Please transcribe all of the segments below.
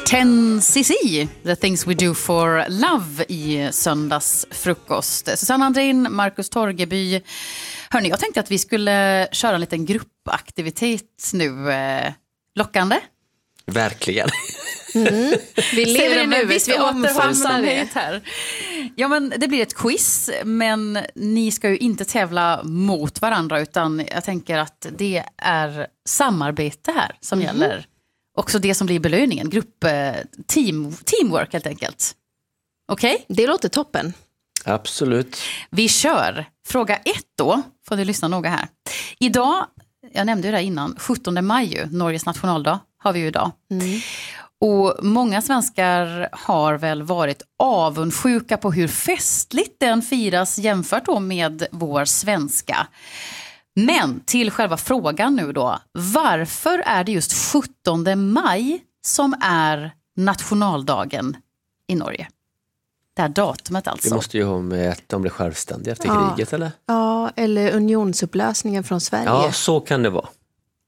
10cc, The Things We Do For Love i söndags frukost. Susanne Andrin, Marcus Torgeby. Hörrni, jag tänkte att vi skulle köra en liten gruppaktivitet nu. Lockande? Verkligen. Vi lever i nuet, vi omfamnar det här. Ja, men det blir ett quiz, men ni ska ju inte tävla mot varandra, utan jag tänker att det är samarbete här som gäller. Också det som blir belöningen, teamwork helt enkelt. Okej? Okay? Det låter toppen. Absolut. Vi kör. Fråga 1 då, får du lyssna noga här. Idag, jag nämnde ju det innan, 17 maj, Norges nationaldag, har vi ju idag. Och många svenskar har väl varit avundsjuka på hur festligt den firas jämfört då med vår svenska. Men till själva frågan nu då, varför är det just 17 maj som är nationaldagen i Norge? Det här datumet alltså. Det måste ju ha med att de blev självständiga efter kriget, eller? Ja, eller unionsupplösningen från Sverige. Ja, så kan det vara.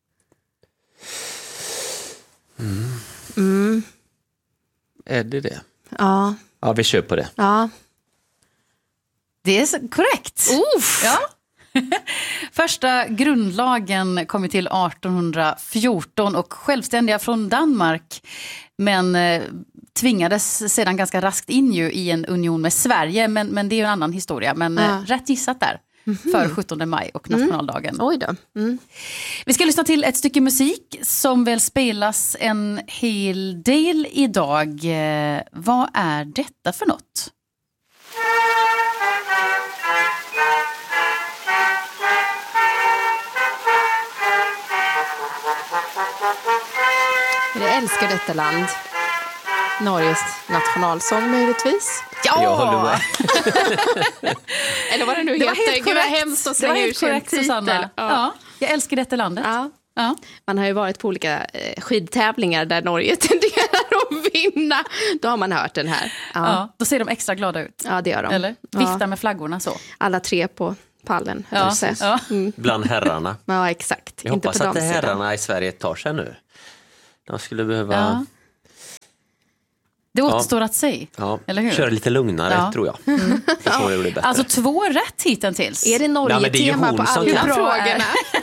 Är det? Ja. Ja, vi kör på det. Ja. Det är korrekt. Ja. Första grundlagen kom ju till 1814 och självständiga från Danmark, men tvingades sedan ganska raskt in ju i en union med Sverige, men det är ju en annan historia, men rätt gissat där för 17 maj och nationaldagen. Oj då. Vi ska lyssna till ett stycke musik som väl spelas en hel del idag. Vad är detta för något? Jag älskar detta land. Norges nationalsång möjligtvis. Ja! Jag håller med. Eller vad det nu heter. Gud vad hemskt att slänga ur sig en titel. Ja, jag älskar detta landet. Ja. Man har ju varit på olika skidtävlingar där Norge tenderar att vinna. Då har man hört den här. Ja, då ser de extra glada ut. Ja, det gör de. Eller viftar med flaggorna så. Alla tre på pallen. Ja. Bland herrarna. Ja, exakt. Jag hoppas att herrarna i Sverige tar sig nu. De skulle behöva... Det återstår att se, eller hur? Köra lite lugnare, tror jag. Det blir bättre. Alltså 2 rätt hittills. Är det Norge-tema på alla frågorna?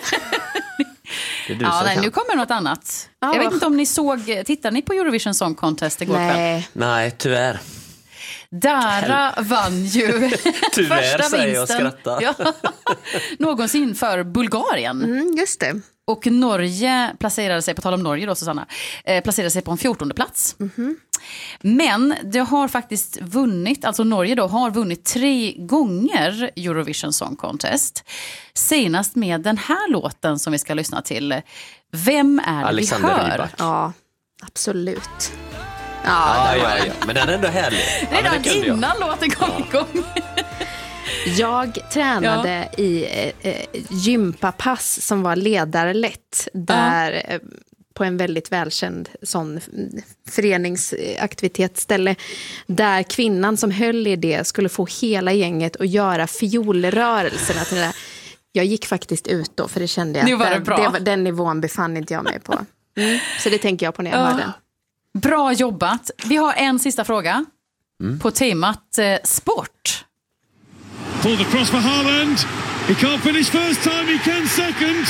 Nu kommer något annat. Jag vet inte om ni tittade ni på Eurovision Song Contest igår kväll? Nej, tyvärr. Dara vann ju första vinsten någonsin för Bulgarien. Just det. Och Norge placerade sig, på tal om Norge då Susanna, placerade sig på en 14:e plats. Men det har faktiskt vunnit, alltså Norge då har vunnit 3 gånger Eurovision Song Contest. Senast med den här låten som vi ska lyssna till. Vem är Alexander vi hör? Rybak. Ja, absolut. Ja. Men den är ändå härlig. Redan innan låten kom igång. Jag tränade i gympapass som var ledarlätt där på en väldigt välkänd sån föreningsaktivitetsställe där kvinnan som höll i det skulle få hela gänget att göra fiolrörelserna till det där. Jag gick faktiskt ut då för det kände jag att den nivån befann inte jag mig på. Så det tänker jag på när jag hör den. Bra jobbat. Vi har en sista fråga på temat sport. Pulled across for Haaland. He can't finish first time, he can second.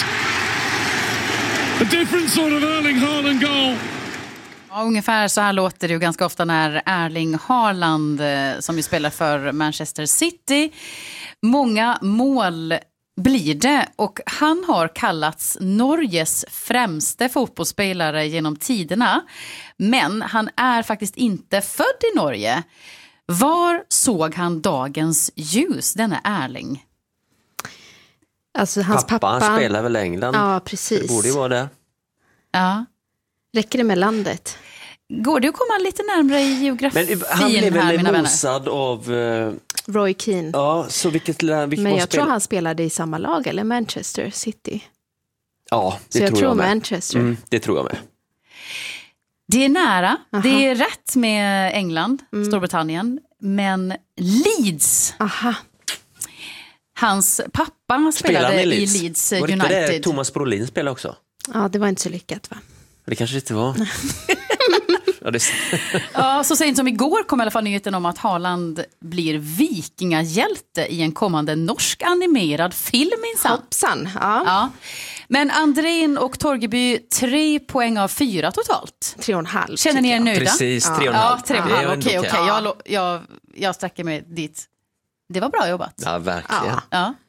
A different sort of Erling Haaland goal. Ja, ungefär så här låter det ju ganska ofta när Erling Haaland, som ju spelar för Manchester City, många mål blir det, och han har kallats Norges främste fotbollsspelare genom tiderna, men han är faktiskt inte född i Norge. Var såg han dagens ljus, denna Erling? Alltså hans pappa han spelar väl i England? Ja, precis. Det borde ju vara det. Ja. Räcker det med landet? Går det att komma lite närmare i geografin? Men han blev väl mosad av... Roy Keane. Ja, så vilket men jag tror han spelade i samma lag, eller Manchester City. Ja, det så tror jag jag med. Manchester. Det tror jag med. Det är nära. Aha. Det är rätt med England, Storbritannien. Men Leeds. Aha. Hans pappa spelade i Leeds United. Var det Thomas Brolin spelade också? Ja, det var inte så lyckat, va? Det kanske inte var. Ja, så sent som igår kom i alla fall nyheten om att Haaland blir vikingahjälte i en kommande norsk animerad film minsann. Hoppsan, ja. Men Andrén och Torgeby 3 poäng av 4 totalt. 3,5. Känner ni er nöjda? Precis, 3,5. Ja, 3,5. Okej. Jag sträcker mig dit. Det var bra jobbat. Ja, verkligen. Ja.